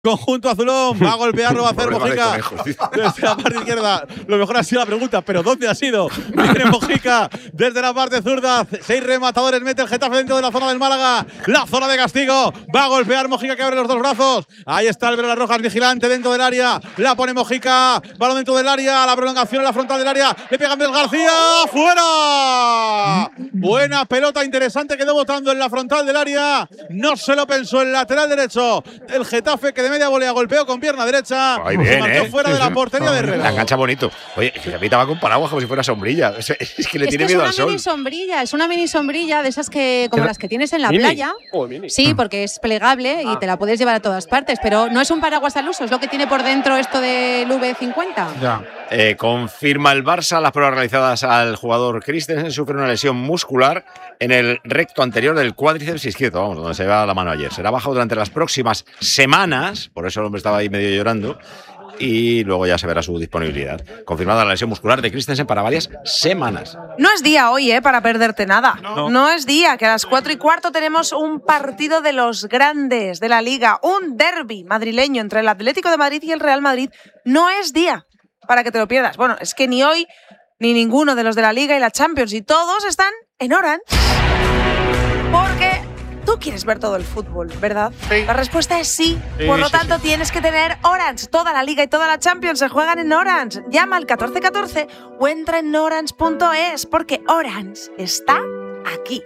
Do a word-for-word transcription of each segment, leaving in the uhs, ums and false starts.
Conjunto azulón, va a golpear, lo va a hacer Mojica desde la parte izquierda. Lo mejor ha sido la pregunta, pero ¿dónde ha sido? Viene Mojica desde la parte zurda. Seis rematadores, mete el Getafe dentro de la zona del Málaga. La zona de castigo, va a golpear Mojica, que abre los dos brazos. Ahí está Álvaro Las Rojas, vigilante dentro del área. La pone Mojica, balón dentro del área. La prolongación en la frontal del área. Le pega Andrés García, ¡fuera! Buena pelota, interesante, quedó botando en la frontal del área. No se lo pensó el lateral derecho del Getafe, que de media volea golpeó con pierna derecha. Ay, bien, se marchó eh. fuera de la portería de Herrera. La engancha bonito. Oye, el Getafe va con paraguas como si fuera sombrilla. Es, es que le es tiene que miedo es al sol. una mini sombrilla, es una mini sombrilla de esas que como las que tienes en la mini. playa. Oh, mini. Sí, porque es plegable y te la puedes llevar a todas partes, pero no es un paraguas al uso, es lo que tiene por dentro esto del V cincuenta. Ya. Eh, confirma el Barça las pruebas realizadas al jugador Christensen. Sufre una lesión muscular en el recto anterior del cuádriceps izquierdo, vamos, donde se va la mano ayer. Será bajado durante las próximas semanas, por eso el hombre estaba ahí medio llorando, y luego ya se verá su disponibilidad. Confirmada la lesión muscular de Christensen para varias semanas. No es día hoy, ¿eh? Para perderte nada. No. No es día, que a las cuatro y cuarto tenemos un partido de los grandes de la Liga, un derbi madrileño entre el Atlético de Madrid y el Real Madrid. No es día para que te lo pierdas. Bueno, es que ni hoy ni ninguno de los de la Liga y la Champions, y todos están en Orange. Porque tú quieres ver todo el fútbol, ¿verdad? Sí. La respuesta es sí. Sí, Por lo sí, tanto, sí. tienes que tener Orange. Toda la Liga y toda la Champions se juegan en Orange. Llama al catorce catorce o entra en orange punto es, porque Orange está aquí.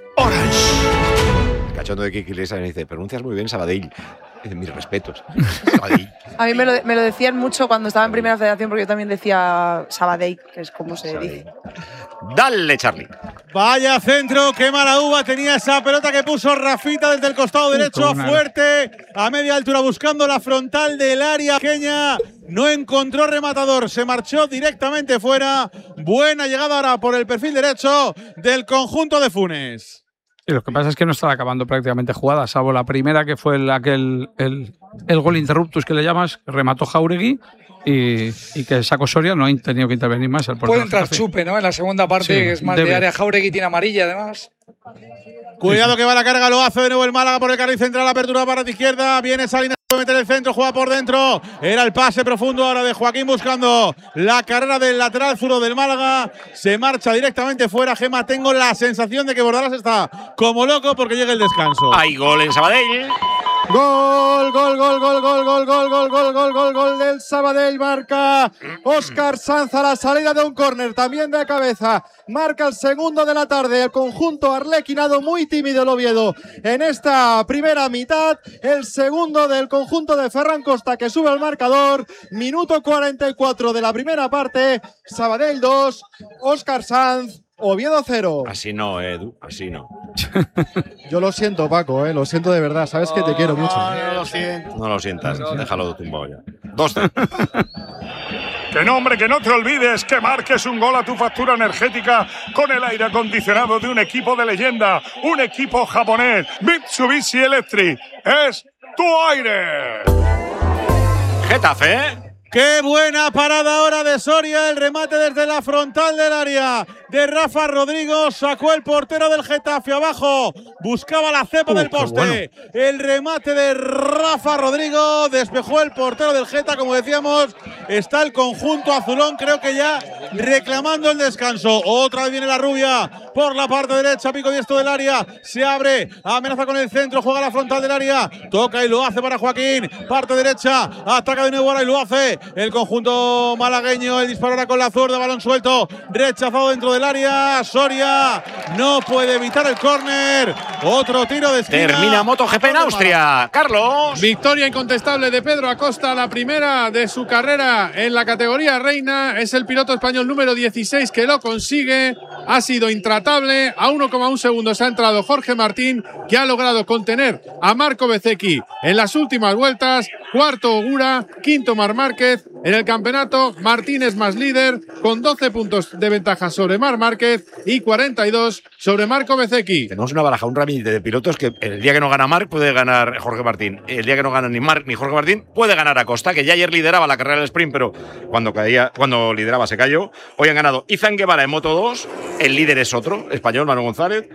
El cachondo de Kiki Iglesias me dice, pronuncias muy bien Sabadell. Dice, mis respetos. Sabadell. A mí me lo, me lo decían mucho cuando estaba en Primera Federación, porque yo también decía Sabadell, que es como se Sabadell. dice. Dale, Charlie. Vaya centro, qué mala uva tenía esa pelota que puso Rafita desde el costado derecho, una- fuerte, a media altura, buscando la frontal del área pequeña. No encontró rematador, se marchó directamente fuera. Buena llegada ahora por el perfil derecho del conjunto de Funes. Y lo que pasa es que no estaba acabando prácticamente jugadas, salvo la primera, que fue el, aquel, el, el gol interruptus que le llamas, que remató Jauregui, y, y que Saco Soria no ha tenido que intervenir más. El Puede entrar Chupe, ¿no? En la segunda parte, Sí, que es más debe. de área. Jauregui tiene amarilla, además. Cuidado que va la carga, lo hace de nuevo el Málaga por el carril central, apertura para la izquierda, viene Salinas a meter el centro, juega por dentro, era el pase profundo ahora de Joaquín buscando la carrera del lateral zurdo del Málaga, se marcha directamente fuera. Gema, tengo la sensación de que Bordalas está como loco porque llega el descanso. Hay gol en Sabadell. Gol, gol, gol, gol, gol, gol, gol, gol, gol, gol, gol, gol del Sabadell. Marca Óscar Sanz a la salida de un córner, también de cabeza. Marca el segundo de la tarde. El conjunto arlequinado, muy tímido el Oviedo en esta primera mitad. El segundo del conjunto de Ferran Costa, que sube al marcador. Minuto cuarenta y cuatro de la primera parte. Sabadell dos, Óscar Sanz, Oviedo cero. Así no, Edu, así no. Yo lo siento, Paco, eh, lo siento de verdad. Sabes que te quiero mucho. No lo sientas, déjalo tumbado ya. Dos, tres. Que no, hombre, que no te olvides que marques un gol a tu factura energética con el aire acondicionado de un equipo de leyenda, un equipo japonés. Mitsubishi Electric es tu aire. Getafe, ¿eh? ¡Qué buena parada ahora de Soria! El remate desde la frontal del área de Rafa Rodrigo. Sacó el portero del Getafe abajo. Buscaba la cepa Uh, del qué poste. bueno. El remate de Rafa Rodrigo. Despejó el portero del Geta, como decíamos. Está el conjunto azulón, creo que ya reclamando el descanso. Otra vez viene la rubia por la parte derecha. Pico diestro del área. Se abre. Amenaza con el centro. Juega la frontal del área. Toca y lo hace para Joaquín. Parte derecha. Ataca de nuevo ahora y lo hace el conjunto malagueño. El disparo ahora con la zurda. Balón suelto. Rechazado dentro del área. Soria no puede evitar el córner. Otro tiro de esquina. Termina MotoGP en Austria. Carlos. Victoria incontestable de Pedro Acosta, la primera de su carrera en la categoría reina. Es el piloto español número dieciséis que lo consigue. Ha sido intratable. A uno coma uno segundos ha entrado Jorge Martín, que ha logrado contener a Marco Bezzecchi en las últimas vueltas. Cuarto Ogura, quinto Marc Márquez. En el campeonato, Martín es más líder con doce puntos de ventaja sobre Marc Márquez y cuarenta y dos sobre Marco Bezzecchi. Tenemos una baraja, un ramillete de pilotos que el día que no gana Marc puede ganar Jorge Martín. El día que no gana ni Marc ni Jorge Martín puede ganar Acosta, que ya ayer lideraba la carrera del sprint, pero cuando, caía, cuando lideraba se cayó. Hoy han ganado Izan Guevara en Moto dos. El líder es otro, español, Manu González.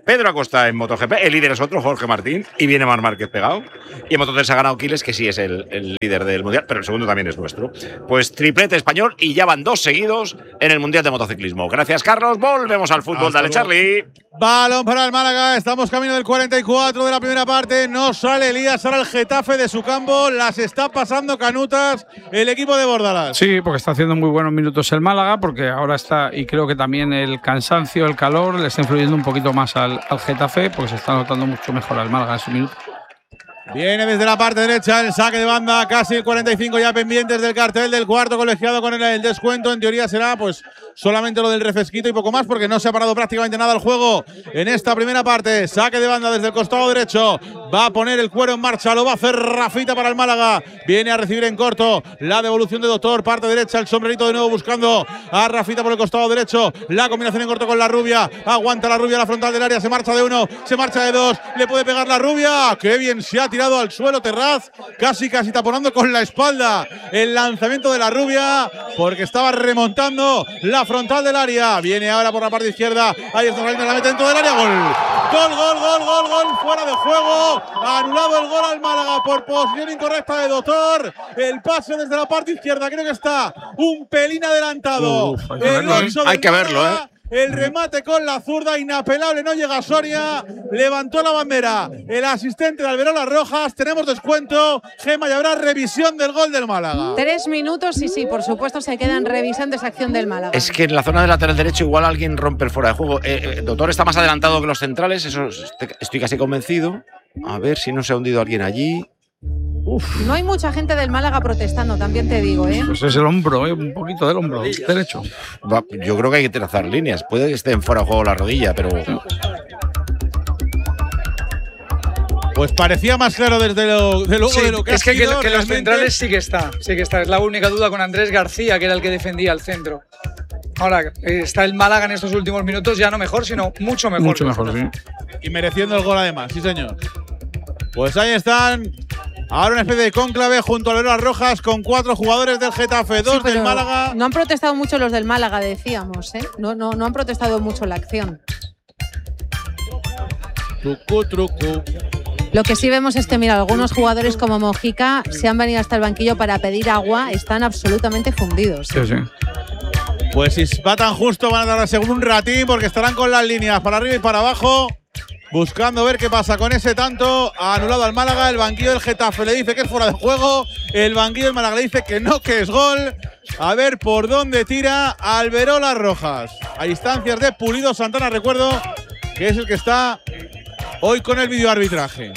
Pedro Acosta en MotoGP, el líder es otro, Jorge Martín, y viene Marc Márquez pegado. Y en Moto tres ha ganado Quiles, que sí es el, el líder del Mundial, pero el segundo también es nuestro. Pues triplete español y ya van dos seguidos en el Mundial de Motociclismo. Gracias, Carlos. Volvemos al fútbol. Hasta Dale, luego. Charlie. Balón para el Málaga. Estamos camino del cuarenta y cuatro de la primera parte. No sale Elías, ahora el Getafe de su campo. Las está pasando canutas el equipo de Bordalás. Sí, porque está haciendo muy buenos minutos el Málaga, porque ahora está, y creo que también el cansancio, el calor, le está influyendo un poquito más al, al Getafe, porque se está notando mucho mejor al Málaga en su minuto. Viene desde la parte derecha el saque de banda, casi el cuarenta y cinco ya pendientes del cartel del cuarto colegiado con el, el descuento. En teoría será pues solamente lo del refresquito y poco más, porque no se ha parado prácticamente nada el juego en esta primera parte. Saque de banda desde el costado derecho, va a poner el cuero en marcha, lo va a hacer Rafita para el Málaga. Viene a recibir en corto la devolución de Doctor, parte derecha, el sombrerito de nuevo buscando a Rafita por el costado derecho. La combinación en corto con la Rubia, aguanta la Rubia la frontal del área, se marcha de uno, se marcha de dos, le puede pegar la Rubia. Qué bien se ha tirado al suelo Terraz, casi casi taponando con la espalda el lanzamiento de la Rubia, porque estaba remontando la frontal del área. Viene ahora por la parte izquierda, ahí está saliendo, la mete dentro del área, gol. Gol, gol, gol, gol, gol, fuera de juego. Anulado el gol al Málaga por posición incorrecta de Doctor. El pase desde la parte izquierda, creo que está un pelín adelantado. Uf, hay, que verlo, ¿eh? hay que verlo, ¿eh? El remate con la zurda, inapelable, no llega Soria. Levantó la bandera el asistente de Alberola Rojas. Tenemos descuento, Gema, y habrá revisión del gol del Málaga. Tres minutos y sí, por supuesto, se quedan revisando esa acción del Málaga. Es que en la zona del lateral derecho igual alguien rompe el fuera de juego. Eh, eh, Doctor está más adelantado que los centrales, eso estoy casi convencido. A ver si no se ha hundido alguien allí. Uf. No hay mucha gente del Málaga protestando, también te digo, ¿eh? Pues es el hombro, ¿eh? Un poquito del hombro derecho. Va, yo creo que hay que trazar líneas. Puede que esté en fuera de juego la rodilla, pero… Pues parecía más claro desde lo, de luego sí, de lo que es ha que, sido, que, que los centrales sí que está, sí que está. Es la única duda con Andrés García, que era el que defendía el centro. Ahora está el Málaga en estos últimos minutos, ya no mejor, sino mucho mejor. Mucho mejor, sí. Y mereciendo el gol además, sí señor. Pues ahí están. Ahora una especie de cónclave junto a Alberola Rojas con cuatro jugadores del Getafe, dos sí, del Málaga. No han protestado mucho los del Málaga, decíamos, ¿eh? No, no, no han protestado mucho la acción. Trucu, trucu. Lo que sí vemos es que, mira, algunos jugadores como Mojica se han venido hasta el banquillo para pedir agua, están absolutamente fundidos. Sí, sí. Pues si va tan justo van a dar según un ratín, porque estarán con las líneas para arriba y para abajo, buscando ver qué pasa con ese tanto. Ha anulado al Málaga, el banquillo del Getafe le dice que es fuera de juego, el banquillo del Málaga le dice que no, que es gol. A ver por dónde tira Alberola Rojas. A instancias de Pulido Santana, recuerdo que es el que está hoy con el videoarbitraje.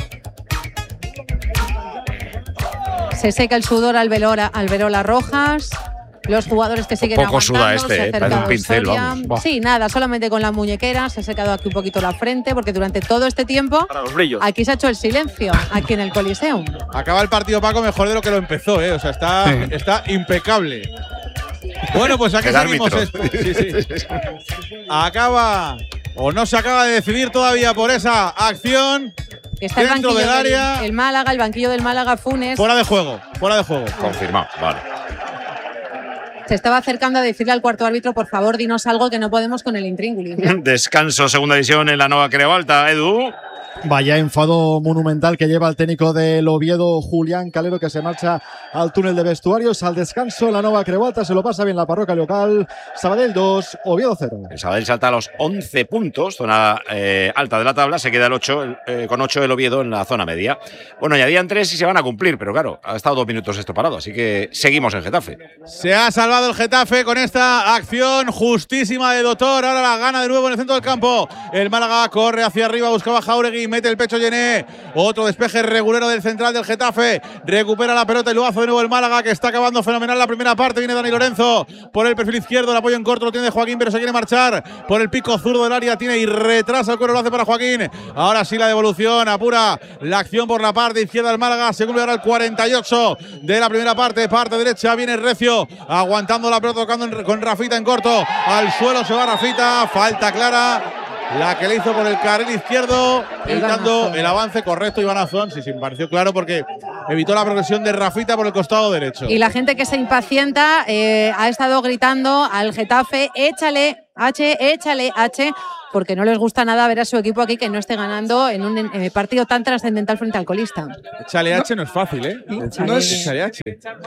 Se seca el sudor Alberola, Alberola Rojas. Los jugadores que siguen poco aguantando, suda este, eh, parece un pincel, vamos. Sí, nada, solamente con la muñequera se ha secado aquí un poquito la frente, porque durante todo este tiempo aquí se ha hecho el silencio, aquí en el Coliseum. Acaba el partido, Paco, mejor de lo que lo empezó, ¿eh? O sea, está, sí. está impecable. Bueno, pues aquí seguimos esto. Sí, sí. Acaba, o no se acaba de decidir todavía por esa acción. Está el dentro del área. El, el Málaga, el banquillo del Málaga, Funes. Fuera de juego, fuera de juego. Confirmado, vale. Se estaba acercando a decirle al cuarto árbitro, por favor, dinos algo que no podemos con el intríngulis. Descanso, segunda división en la Nova Creu Alta, Edu. Vaya enfado monumental que lleva el técnico del Oviedo, Julián Calero, que se marcha al túnel de vestuarios. Al descanso, la Nova Creu Alta se lo pasa bien la parroquia local. Sabadell dos, Oviedo cero. El Sabadell salta a los once puntos, zona eh, alta de la tabla. Se queda el ocho, eh, con ocho el Oviedo en la zona media. Bueno, añadían tres y se van a cumplir, pero claro, ha estado dos minutos esto parado, así que seguimos en Getafe. Se ha salvado el Getafe con esta acción justísima de Doctor. Ahora la gana de nuevo en el centro del campo. El Málaga corre hacia arriba, buscaba Jauregui. Mete el pecho Llené, otro despeje regulero del central del Getafe, recupera la pelota y lo hace de nuevo el Málaga, que está acabando fenomenal la primera parte. Viene Dani Lorenzo por el perfil izquierdo, el apoyo en corto lo tiene Joaquín, pero se quiere marchar por el pico zurdo del área, tiene y retrasa el cuero, lo hace para Joaquín. Ahora sí la devolución, apura la acción por la parte izquierda del Málaga, se cumple ahora el cuarenta y ocho de la primera parte, parte derecha, viene Recio, aguantando la pelota, tocando con Rafita en corto, al suelo se va Rafita, falta clara. La que le hizo por el carril izquierdo, evitando el avance correcto Iván Azón. Sí, sí, me pareció claro porque evitó la progresión de Rafita por el costado derecho. Y la gente que se impacienta eh, ha estado gritando al Getafe, échale, H, échale, H, porque no les gusta nada ver a su equipo aquí que no esté ganando en un eh, partido tan trascendental frente al colista. Echale H no es fácil, ¿eh? No es, Echale H.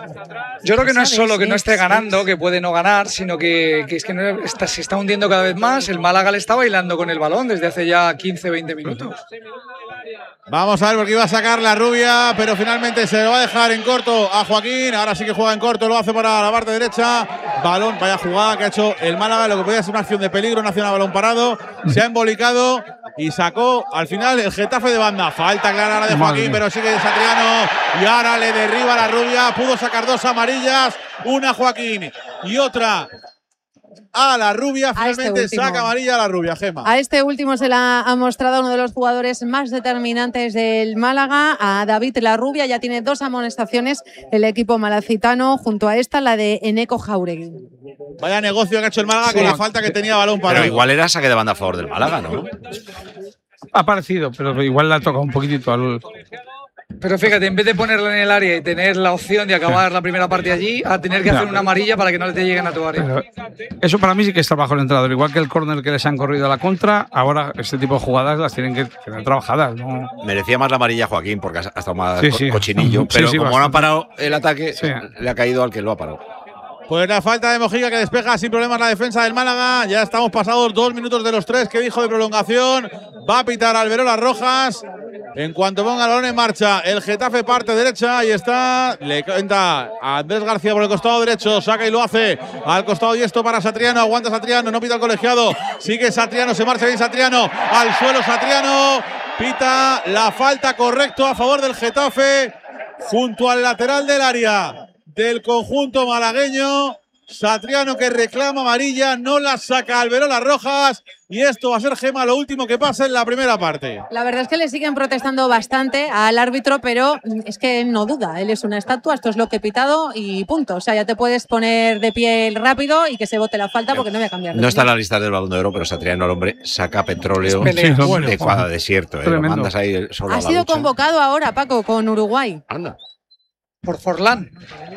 Yo creo que no es solo que no esté ganando, que puede no ganar, sino que, que es que no está, se está hundiendo cada vez más. El Málaga le está bailando con el balón desde hace ya quince, veinte minutos. Vamos a ver porque iba a sacar la rubia, pero finalmente se lo va a dejar en corto a Joaquín. Ahora sí que juega en corto, lo hace para la parte derecha. Balón, vaya jugada que ha hecho el Málaga, lo que podía ser una acción de peligro, una acción a balón parado. Se ha embolicado y sacó al final el Getafe de banda. Falta clara ahora de Joaquín, pero sigue Satriano. Y ahora le derriba la rubia. Pudo sacar dos amarillas, una a Joaquín y otra a la rubia. Finalmente este saca amarilla a la rubia, Gema. A este último se la ha mostrado uno de los jugadores más determinantes del Málaga, a David La Rubia. Ya tiene dos amonestaciones el equipo malacitano, junto a esta, la de Eneco Jauregui. Vaya negocio que ha hecho el Málaga sí. con la falta que tenía balón para. Pero igual era saque de banda a favor del Málaga, ¿no? Ha parecido, pero igual le ha tocado un poquitito al. Pero fíjate, en vez de ponerla en el área y tener la opción de acabar la primera parte allí, a tener que hacer una amarilla para que no te lleguen a tu área. Pero eso para mí sí que está bajo el entrenador. Igual que el córner que les han corrido a la contra, ahora este tipo de jugadas las tienen que tener trabajadas, ¿no? Merecía más la amarilla Joaquín porque ha estado más sí, co sí. cochinillo, pero sí, sí, como bastante. No ha parado el ataque, sí. le ha caído al que lo ha parado. Pues la falta de Mojica que despeja sin problemas la defensa del Málaga. Ya estamos pasados dos minutos de los tres que dijo de prolongación. Va a pitar Alberola Rojas. En cuanto ponga el balón en marcha, el Getafe parte derecha. Ahí está. Le cuenta a Andrés García por el costado derecho. Saca y lo hace al costado diestro para Satriano. Aguanta Satriano. No pita el colegiado. Sigue Satriano. Se marcha bien Satriano. Al suelo Satriano. Pita la falta correcto a favor del Getafe. Junto al lateral del área del conjunto malagueño. Satriano que reclama amarilla, no la saca Alberola Rojas y esto va a ser, Gema, lo último que pasa en la primera parte. La verdad es que le siguen protestando bastante al árbitro, pero es que no duda, él es una estatua, esto es lo que he pitado y punto. O sea, ya te puedes poner de pie rápido y que se vote la falta porque no voy a cambiar. No está en la lista del Balón de Oro, pero Satriano, el hombre, saca petróleo sí, bueno, de cuadra desierto. Eh, lo mandas ahí solo ha a la sido lucha. Convocado ahora, Paco, con Uruguay. Anda. Por Forlán.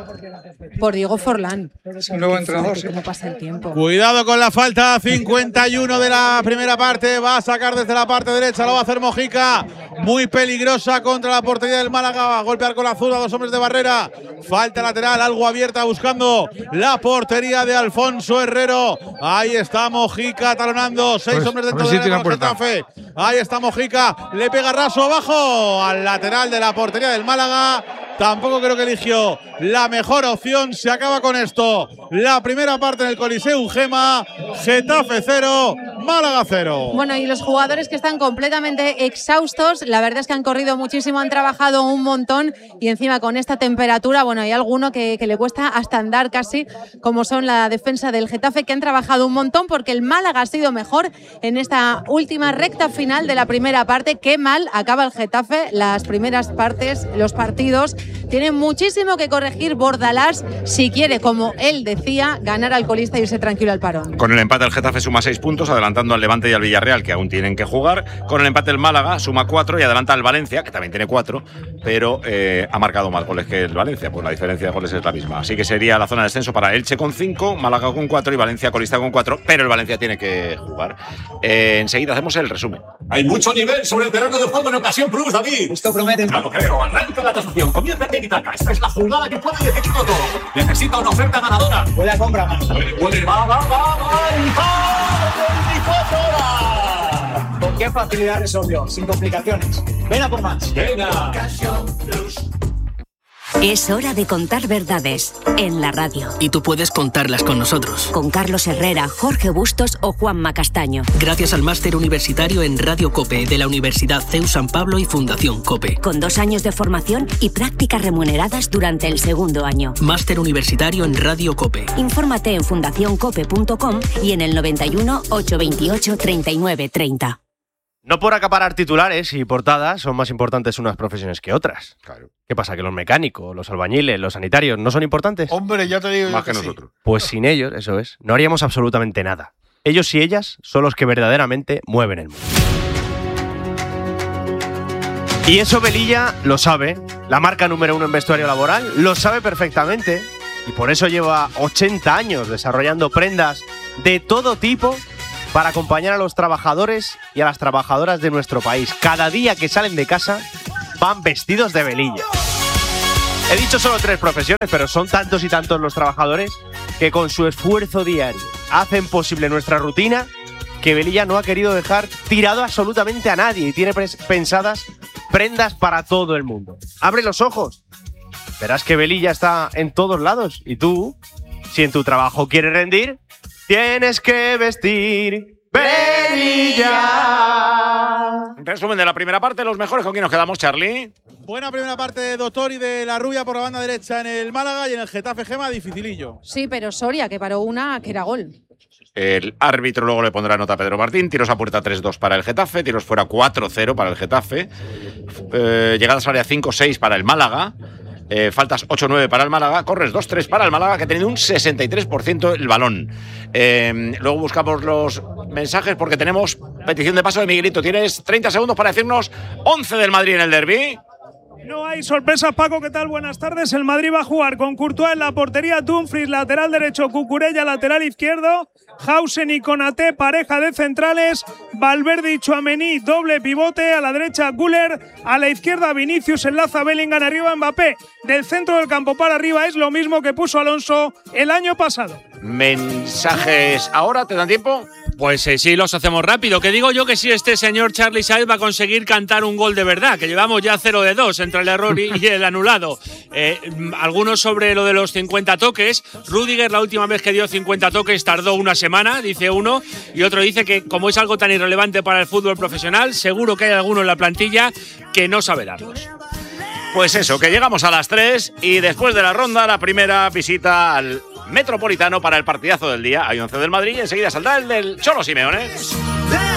Por Diego Forlán. Es un nuevo entrenador. ¿Cómo pasa el tiempo? Cuidado con la falta. cincuenta y uno de la primera parte. Va a sacar desde la parte derecha. Lo va a hacer Mojica. Muy peligrosa contra la portería del Málaga. Va a golpear con la zurda a dos hombres de barrera. Falta lateral. Algo abierta buscando la portería de Alfonso Herrero. Ahí está Mojica talonando. Seis pues, hombres dentro de la Getafe. Ahí está Mojica. Le pega raso abajo al lateral de la portería del Málaga. Tampoco creo que eligió la mejor opción. Se acaba con esto la primera parte en el Coliseum, Gema. Getafe cero, Málaga cero. Bueno, y los jugadores que están completamente exhaustos, la verdad es que han corrido muchísimo, han trabajado un montón y encima con esta temperatura, bueno, hay alguno que, que le cuesta hasta andar casi, como son la defensa del Getafe, que han trabajado un montón porque el Málaga ha sido mejor en esta última recta final de la primera parte. Qué mal acaba el Getafe las primeras partes, los partidos. Tiene muchísimo que corregir Bordalás si quiere, como él decía, ganar al colista y irse tranquilo al parón. Con el empate el Getafe suma seis puntos, adelantando al Levante y al Villarreal, que aún tienen que jugar. Con el empate el Málaga suma cuatro y adelanta al Valencia, que también tiene cuatro, pero eh, ha marcado más goles que el Valencia, pues la diferencia de goles es la misma. Así que sería la zona de descenso para Elche con cinco, Málaga con cuatro y Valencia colista con cuatro, pero el Valencia tiene que jugar. Eh, enseguida hacemos el resumen. Hay mucho nivel sobre el terreno de juego en Ocasión Plus, David. Esto promete. Ya lo creo. Arranca la transacción. Comienza el tiki-taka. Esta es la jugada que puede decidirlo todo. Necesita una oferta ganadora. Puede a compra más. Puede, puede. Va, va, va, va. Y va. veinticuatro horas. ¿Con qué facilidad resolvió? Sin complicaciones. Ven a por más. Venga. Es hora de contar verdades en la radio. Y tú puedes contarlas con nosotros. Con Carlos Herrera, Jorge Bustos o Juanma Castaño. Gracias al máster universitario en Radio COPE de la Universidad C E U San Pablo y Fundación COPE. Con dos años de formación y prácticas remuneradas durante el segundo año. Máster universitario en Radio COPE. Infórmate en fundación cope punto com y en el noventa y uno, ochocientos veintiocho, treinta y nueve, treinta. No por acaparar titulares y portadas son más importantes unas profesiones que otras. Claro. ¿Qué pasa? ¿Que los mecánicos, los albañiles, los sanitarios no son importantes? Hombre, ya te digo más que, que nosotros. Sí. Pues sin ellos, eso es, no haríamos absolutamente nada. Ellos y ellas son los que verdaderamente mueven el mundo. Y eso Velilla lo sabe. La marca número uno en vestuario laboral lo sabe perfectamente. Y por eso lleva ochenta años desarrollando prendas de todo tipo para acompañar a los trabajadores y a las trabajadoras de nuestro país. Cada día que salen de casa van vestidos de velilla. He dicho solo tres profesiones, pero son tantos y tantos los trabajadores que con su esfuerzo diario hacen posible nuestra rutina, que Velilla no ha querido dejar tirado absolutamente a nadie y tiene pensadas prendas para todo el mundo. Abre los ojos. Verás que Velilla está en todos lados. Y tú, si en tu trabajo quieres rendir, tienes que vestir Velilla. Resumen de la primera parte, los mejores. ¿Con quién nos quedamos, Charlie? Buena primera parte de Doctor y de La Rubia por la banda derecha en el Málaga y en el Getafe, Gema, dificilillo. Sí, pero Soria, que paró una que era gol. El árbitro luego le pondrá nota a Pedro Martín. Tiros a puerta tres dos para el Getafe. Tiros fuera cuatro cero para el Getafe. Eh, llegadas al área cinco seis para el Málaga. Eh, faltas ocho nueve para el Málaga. Corres dos tres para el Málaga, que ha tenido un sesenta y tres por ciento el balón. Eh, luego buscamos los mensajes porque tenemos petición de paso de Miguelito. Tienes treinta segundos para decirnos once del Madrid en el derbi. No hay sorpresas, Paco, ¿qué tal? Buenas tardes. El Madrid va a jugar con Courtois en la portería, Dumfries lateral derecho, Cucurella lateral izquierdo, Hausen y Konaté pareja de centrales, Valverde y Tchouaméni doble pivote, a la derecha Güler, a la izquierda Vinicius, enlaza Bellingham, arriba Mbappé. Del centro del campo para arriba es lo mismo que puso Alonso el año pasado. Mensajes ahora, ¿te dan tiempo? Pues eh, sí, los hacemos rápido. Que digo yo que si este señor Charlie Saez va a conseguir cantar un gol de verdad, que llevamos ya cero de dos entre el error y, y el anulado. Eh, algunos sobre lo de los cincuenta toques. Rüdiger, la última vez que dio cincuenta toques, tardó una semana, dice uno, y otro dice que como es algo tan irrelevante para el fútbol profesional, seguro que hay alguno en la plantilla que no sabe darlos. Pues eso, que llegamos a las tres y después de la ronda, la primera visita al Metropolitano para el partidazo del día. Hay once del Madrid y enseguida saldrá el del Cholo Simeone.